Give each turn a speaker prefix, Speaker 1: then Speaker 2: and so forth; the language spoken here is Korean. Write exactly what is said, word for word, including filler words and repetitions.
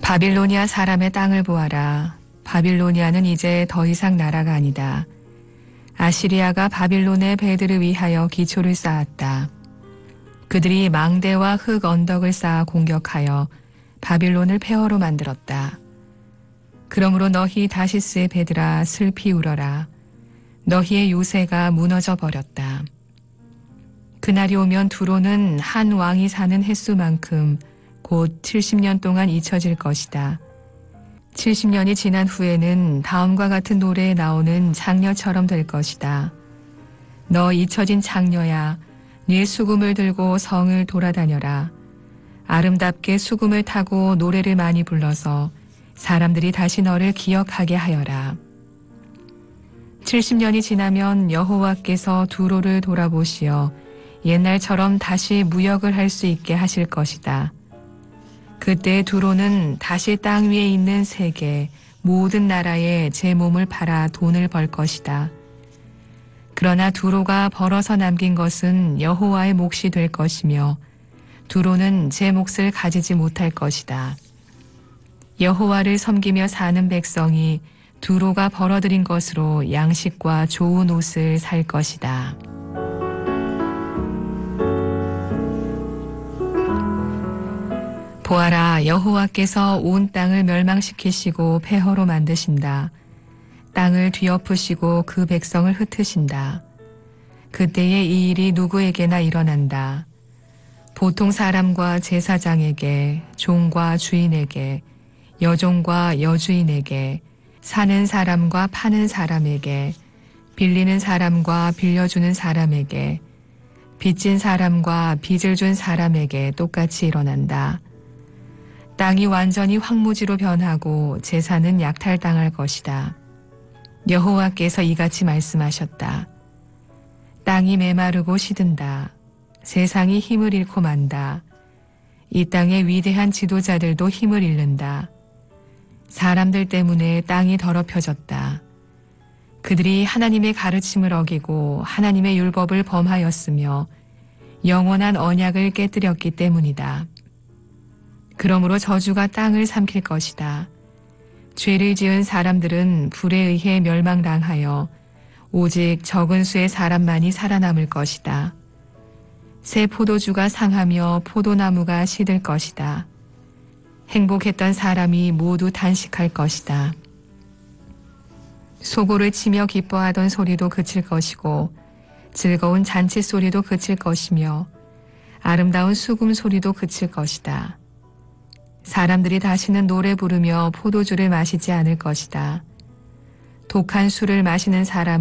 Speaker 1: 바빌로니아 사람의 땅을 보아라. 바빌로니아는 이제 더 이상 나라가 아니다. 아시리아가 바빌론의 배들을 위하여 기초를 쌓았다. 그들이 망대와 흙 언덕을 쌓아 공격하여 바빌론을 폐허로 만들었다. 그러므로 너희 다시스의 배들아 슬피 울어라. 너희의 요새가 무너져 버렸다. 그날이 오면 두로는 한 왕이 사는 횟수만큼 곧 칠십 년 동안 잊혀질 것이다. 칠십 년이 지난 후에는 다음과 같은 노래에 나오는 장녀처럼 될 것이다. 너 잊혀진 장녀야, 네 수금을 들고 성을 돌아다녀라. 아름답게 수금을 타고 노래를 많이 불러서 사람들이 다시 너를 기억하게 하여라. 칠십 년이 지나면 여호와께서 두로를 돌아보시어 옛날처럼 다시 무역을 할 수 있게 하실 것이다. 그때 두로는 다시 땅 위에 있는 세계 모든 나라에 제 몸을 팔아 돈을 벌 것이다. 그러나 두로가 벌어서 남긴 것은 여호와의 몫이 될 것이며 두로는 제 몫을 가지지 못할 것이다. 여호와를 섬기며 사는 백성이 두로가 벌어들인 것으로 양식과 좋은 옷을 살 것이다. 보아라, 여호와께서 온 땅을 멸망시키시고 폐허로 만드신다. 땅을 뒤엎으시고 그 백성을 흩으신다. 그때에 이 일이 누구에게나 일어난다. 보통 사람과 제사장에게, 종과 주인에게, 여종과 여주인에게, 사는 사람과 파는 사람에게, 빌리는 사람과 빌려주는 사람에게, 빚진 사람과 빚을 준 사람에게 똑같이 일어난다. 땅이 완전히 황무지로 변하고 재산은 약탈당할 것이다. 여호와께서 이같이 말씀하셨다. 땅이 메마르고 시든다. 세상이 힘을 잃고 만다. 이 땅의 위대한 지도자들도 힘을 잃는다. 사람들 때문에 땅이 더럽혀졌다. 그들이 하나님의 가르침을 어기고 하나님의 율법을 범하였으며 영원한 언약을 깨뜨렸기 때문이다. 그러므로 저주가 땅을 삼킬 것이다. 죄를 지은 사람들은 불에 의해 멸망당하여 오직 적은 수의 사람만이 살아남을 것이다. 새 포도주가 상하며 포도나무가 시들 것이다. 행복했던 사람이 모두 단식할 것이다. 소고를 치며 기뻐하던 소리도 그칠 것이고 즐거운 잔치 소리도 그칠 것이며 아름다운 수금 소리도 그칠 것이다. 사람들이 다시는 노래 부르며 포도주를 마시지 않을 것이다. 독한 술을 마시는 사람